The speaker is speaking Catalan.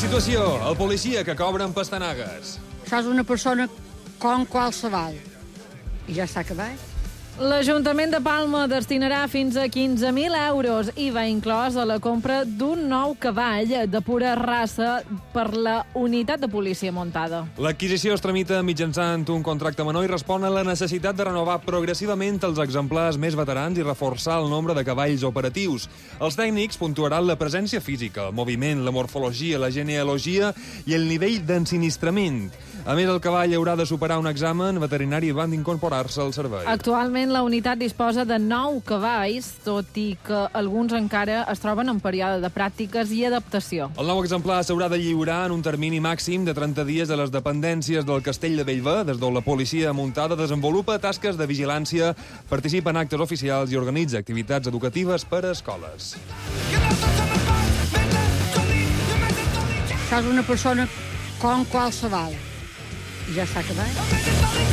Situació, el policia que cobra amb pastanagues. Això és una persona com qualsevol. I ja s'ha acabat. L'Ajuntament de Palma destinarà fins a 15.000 euros IVA inclòs a la compra d'un nou cavall de pura raça per la unitat de policia muntada. L'adquisició es tramita mitjançant un contracte menor i respon a la necessitat de renovar progressivament els exemplars més veterans i reforçar el nombre de cavalls operatius. Els tècnics puntuaran la presència física, el moviment, la morfologia, la genealogia i el nivell d'ensinistrament. A més, el cavall haurà de superar un examen veterinari abans d'incorporar-se al servei. Actualment, la unitat disposa de 9 cavalls, tot i que alguns encara es troben en període de pràctiques i adaptació. El nou exemplar s'haurà de lliurar en un termini màxim de 30 dies a les dependències del Castell de Bellver, des d'on la policia muntada desenvolupa tasques de vigilància, participa en actes oficials i organitza activitats educatives per a escoles. Això és una persona com qualsevol. I ja s'ha acabat.